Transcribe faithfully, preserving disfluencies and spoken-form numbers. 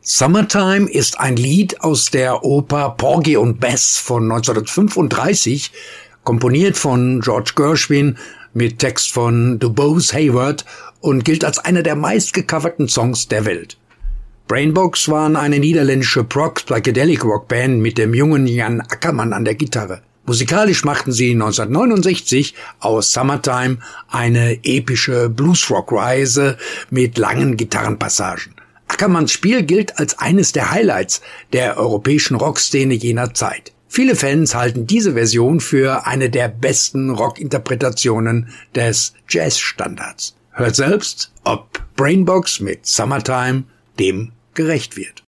Summertime ist ein Lied aus der Oper Porgy und Bess von neunzehnhundertfünfunddreißig, komponiert von George Gershwin mit Text von DuBose Hayward und gilt als einer der meistgecoverten Songs der Welt. Brainbox waren eine niederländische Prog-Psychedelic-Rock-Band mit dem jungen Jan Akkermann an der Gitarre. Musikalisch machten sie neunzehnhundertneunundsechzig aus Summertime eine epische Bluesrock-Reise mit langen Gitarrenpassagen. Ackermanns Spiel gilt als eines der Highlights der europäischen Rockszene jener Zeit. Viele Fans halten diese Version für eine der besten Rockinterpretationen des Jazzstandards. Hört selbst, ob Brainbox mit Summertime dem gerecht wird.